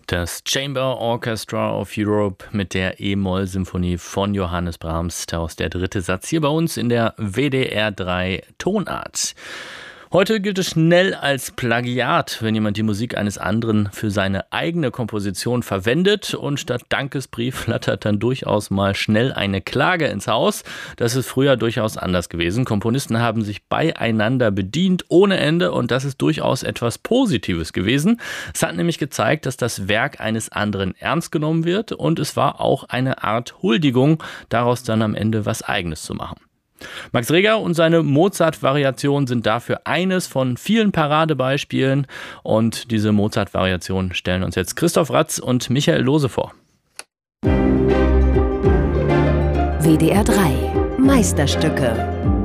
Das Chamber Orchestra of Europe mit der E-Moll-Symphonie von Johannes Brahms, daraus der dritte Satz hier bei uns in der WDR 3 Tonart. Heute gilt es schnell als Plagiat, wenn jemand die Musik eines anderen für seine eigene Komposition verwendet, und statt Dankesbrief flattert dann durchaus mal schnell eine Klage ins Haus. Das ist früher durchaus anders gewesen. Komponisten haben sich beieinander bedient ohne Ende, und das ist durchaus etwas Positives gewesen. Es hat nämlich gezeigt, dass das Werk eines anderen ernst genommen wird, und es war auch eine Art Huldigung, daraus dann am Ende was Eigenes zu machen. Max Reger und seine Mozart-Variationen sind dafür eines von vielen Paradebeispielen, und diese Mozart-Variationen stellen uns jetzt Christoph Ratz und Michael Lohse vor. WDR 3 Meisterstücke